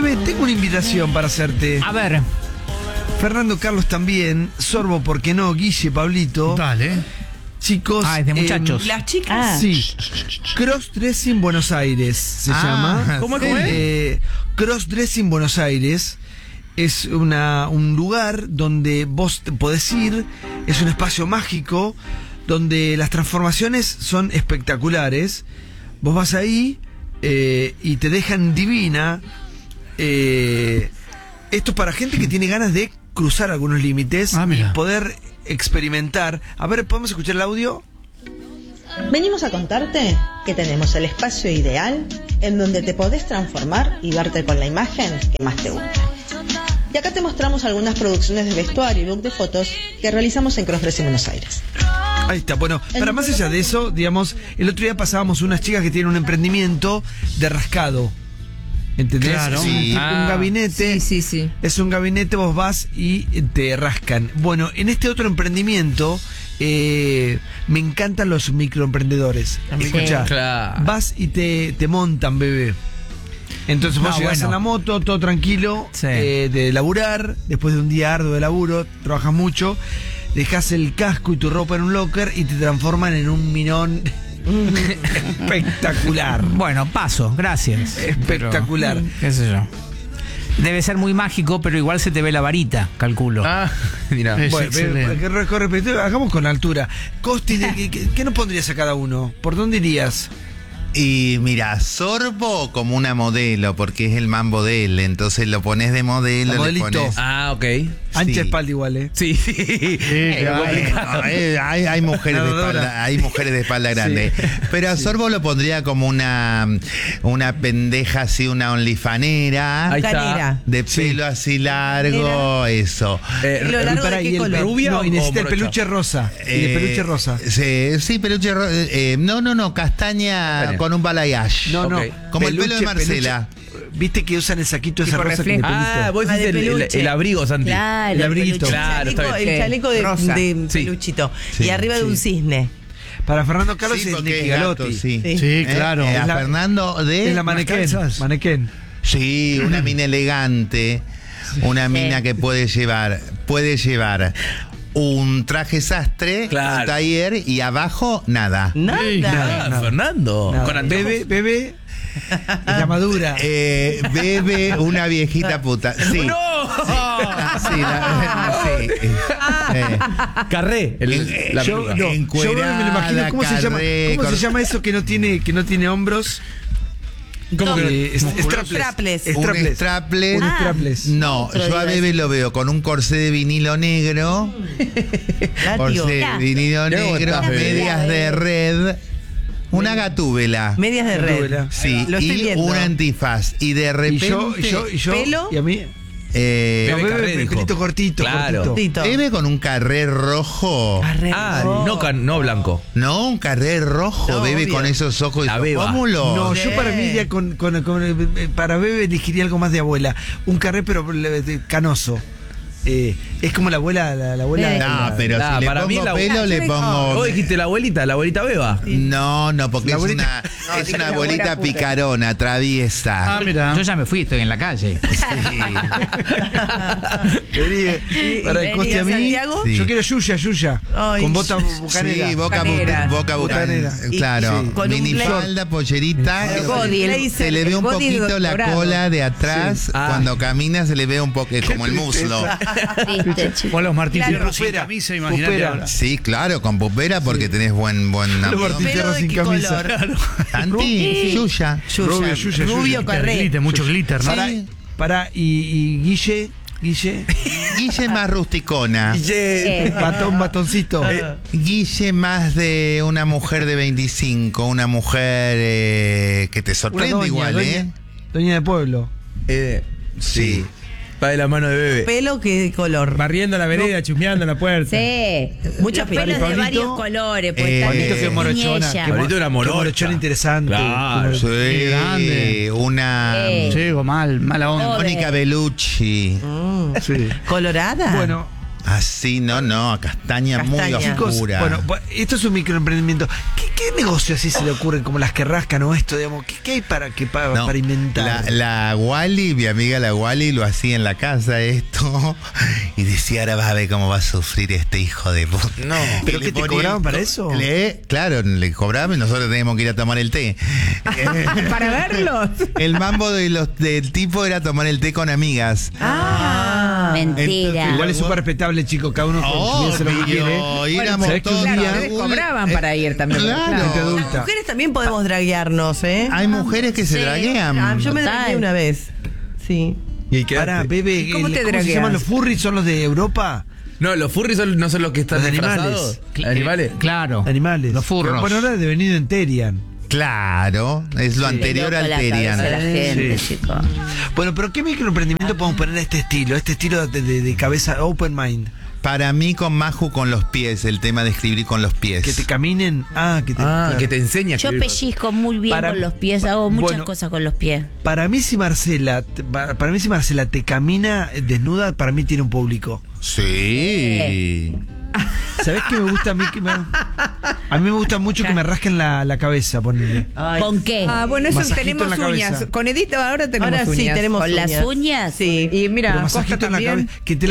Bebe, tengo una invitación para hacerte. A ver. Fernando, Carlos también. Sorbo, ¿por qué no? Guille, Pablito. Dale. Chicos. Es de muchachos. Las chicas. Sí. Crossdressing Buenos Aires se llama. ¿Cómo es? Crossdressing Buenos Aires es un lugar donde vos podés ir. Es un espacio mágico donde las transformaciones son espectaculares. Vos vas ahí y te dejan divina. Esto es para gente que tiene ganas de cruzar algunos límites y poder experimentar. A ver, ¿podemos escuchar el audio? Venimos a contarte que tenemos el espacio ideal en donde te podés transformar y verte con la imagen que más te gusta. Y acá te mostramos algunas producciones de vestuario y book de fotos que realizamos en Crossdressing Buenos Aires. Ahí está, bueno, para más allá de eso, digamos, el otro día pasábamos unas chicas que tienen un emprendimiento de rascado. ¿Entendés? Claro. Es Sí. un gabinete. Sí. Es un gabinete, vos vas y te rascan. Bueno, en este otro emprendimiento me encantan los microemprendedores. Escuchá, Claro. vas y te montan, bebé. Entonces vos llegás en la moto, todo tranquilo, Sí. de laburar, después de un día arduo de laburo, trabajas mucho, dejás el casco y tu ropa en un locker y te transforman en un minón espectacular. Bueno, paso, gracias. Espectacular. Pero, qué sé yo. Debe ser muy mágico, pero igual se te ve la varita, calculo. Mira. Es Bueno, excelente. hagamos con altura. Costi, ¿qué nos pondrías a cada uno? ¿Por dónde irías? Y mira, Sorbo como una modelo, porque es el mambo de él, entonces lo pones de modelo, La le modelito. pones... Ok. Ancha espalda igual, Sí. Hay mujeres de espalda, hay mujeres de espalda grande. Pero a Sorbo lo pondría como una pendeja así, una onlifanera. Ahí está. Canera. De pelo así largo, eso. ¿Lo largo de qué color? ¿Rubia No, y o necesita el morocha? peluche rosa. Y de peluche rosa. Sí, peluche rosa. No, castaña con un balayage. No, no. Ok. Como el pelo de Marcela. Viste que usan el saquito esa Tipo rosa que reflejo. de pelito. Vos Ah, decís de el peluche. abrigo, Santi. Claro, El abriguito. peluche. Claro, está bien. El chaleco de Rosa. de Sí. peluchito. Sí, Y arriba de un cisne. Para Fernando Carlos Sí, es porque Nicky es gato, Galotti. sí. Sí. Claro. A la- Fernando de... Es la mannequin. Mannequin. Sí, una mina elegante, una mina que puede llevar un traje sastre, Claro. un taller y abajo nada. Nada. Fernando. No, Con anteojos. bebé. Es la madura. Bebe una viejita puta. Sí. ¡No! Sí. Carré. La Yo, peluca. no, yo encuerada, me lo imagino. ¿Cómo se llama? carré, ¿Cómo se con- llama eso que no tiene hombros? ¿Cómo que no? Strapless. Strapless. Un Strapless. strapless. Un strapless. No, Otro yo a día Bebe lo veo con un corsé de vinilo negro. Látigo. Corsé de vinilo Mirá cómo negro, estás, Bebe. medias de red. Una gatúbela. Medias de red. Gatúbela. Sí, Lo estoy y viendo. un antifaz. Y de Y repente. yo. ¿Pelo? Y a mí. Bebe No, Carré, bebé, dijo. pelito cortito. Claro. cortito. Tito. Bebe con un carré rojo. No blanco. No, un carré rojo. No, Bebe obvio. con esos ojos. La beba. ¿Cómo No, yo para mí iría para bebé elegiría algo más de abuela. Un carré pero canoso. Es como la abuela. La abuela. No, pero Nah, si le para mí pongo la- pelo, le pongo. Vos dijiste la abuelita beba. No, porque La es abuelita- una abuelita picarona, traviesa. Mira. Yo ya me fui, estoy en la calle. Para el Costi a mí. Santiago? Sí. Yo quiero Yuya. Ay, Con bota bucanera. Sí, boca Bucanera. boca Bucanera. bucanera. Claro, Y- sí. Con un minifalda, pollerita. El body, el Se le ve un body poquito la dorado. cola de atrás. Sí. Ah. Cuando camina se le ve un poco como el muslo. Con los Martín Claro. Fierro sin Pupera, camisa, imagínate pupera. ahora. Sí, claro, con pupera porque tenés buen Martín abdomen. Fierro ¿Pelo de sin qué camisa. color? Santi, Yuya. Rubio, Yuya. Rubio carré. Glitter, mucho glitter, ¿no? Para, y Guille. Guille más rusticona. Batoncito. Guille más de una mujer de 25, una mujer que te sorprende Una igual, Doña de pueblo. Sí. Va de la mano de bebé. ¿Pelo qué color? Barriendo la vereda, chusmeando la puerta. Sí. Muchos Los pelos de Pablito. varios colores. Pues Pablito, que morochona. niñella. Qué Pablito era morocha. morochona interesante. Claro. Sí, grande. una Sí. Llego mala onda. Pobre. Mónica Bellucci. Sí. ¿Colorada? Bueno, Así, no, castaña muy Castaña. oscura. Bueno, esto es un microemprendimiento. ¿Qué negocio así se le ocurren como las que rascan o esto, digamos? ¿Qué hay para inventar? La Wally, mi amiga la Wally, lo hacía en la casa esto y decía, ahora vas a ver cómo va a sufrir este hijo de puta. No, ¿pero qué te cobraban para eso? Claro, le cobraban y nosotros teníamos que ir a tomar el té. ¿Para verlos? El mambo del tipo era tomar el té con amigas. Mentira. Igual es súper respetable, chicos, cada uno hace lo que quiere. Éramos todos Ustedes cobraban para ir también. Claro. Gente adulta. Las mujeres también podemos draguearnos, ¿eh? Hay mujeres que se draguean. Yo me Total. dragué una vez. Sí. Pará, bebé, ¿Cómo te ¿cómo se dragueas? llaman los furries? ¿Son los de Europa? No, los furries no son los que están Los de disfrazados. Animales. Claro. Animales. Los furros. Bueno, ahora de venido en Terian. Claro, es lo anterior al Terian. La gente, Sí. chico. Bueno, pero ¿qué microemprendimiento podemos poner a este estilo? Este estilo de cabeza open mind. Para mí con Maju con los pies, el tema de escribir con los pies. Que te caminen. Claro. Que te enseña a Yo escribir. pellizco muy bien Para- con los pies, hago muchas bueno, cosas con los pies. Para mí si Marcela te camina desnuda, para mí tiene un público. Sí. ¿Sabés qué me gusta a mí? A mí me gusta mucho que me rasquen la cabeza, ponele. ¿Con qué? Bueno, eso Masajito tenemos en la uñas. Cabeza. Con Edith ahora tenemos uñas. Sí, tenemos ¿Con las uñas? Sí. Y mira, Pero Costa masajito en la también. cabeza. Que te